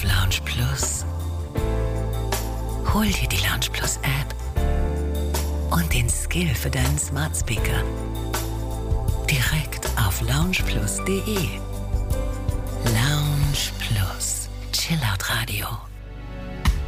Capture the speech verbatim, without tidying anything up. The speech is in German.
Lounge Plus. Hol dir die Lounge Plus App und den Skill für deinen Smart Speaker direkt auf loungeplus punkt de. Lounge Plus. Chillout Radio.